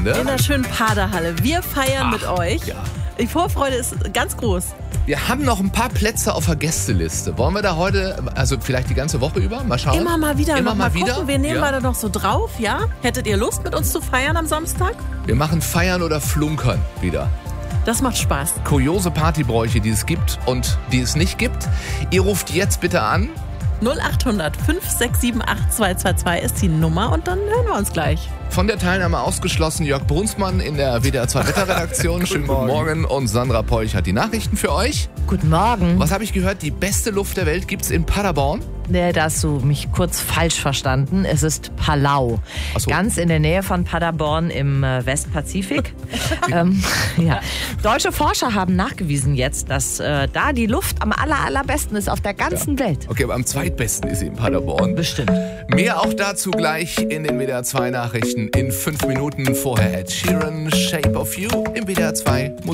In der schönen Paderhalle. Wir feiern mit euch. Ja. Die Vorfreude ist ganz groß. Wir haben noch ein paar Plätze auf der Gästeliste. Wollen wir da heute, also vielleicht die ganze Woche über, mal schauen? Immer mal wieder. Immer noch mal wieder? gucken. Wir nehmen Ja. mal da noch so drauf, ja? Hättet ihr Lust, mit uns zu feiern am Samstag? Wir machen Feiern oder Flunkern wieder. Das macht Spaß. Kuriose Partybräuche, die es gibt und die es nicht gibt. Ihr ruft jetzt bitte an. 0800 5678 222 ist die Nummer und dann hören wir uns gleich. Von der Teilnahme ausgeschlossen Jörg Brunsmann in der WDR 2 Wetterredaktion. Schönen guten Morgen. Und Sandra Peuch hat die Nachrichten für euch. Guten Morgen. Was habe ich gehört? Die beste Luft der Welt gibt's in Paderborn. Nee, da hast du mich kurz falsch verstanden. Es ist Palau. Ach so. Ganz in der Nähe von Paderborn im Westpazifik. Ja. Deutsche Forscher haben nachgewiesen jetzt, dass da die Luft am allerbesten ist auf der ganzen Welt. Okay, aber am zweitbesten ist sie in Paderborn. Bestimmt. Mehr auch dazu gleich in den WDR 2 Nachrichten in 5 Minuten. Vorher Ed Sheeran, Shape of You im WDR 2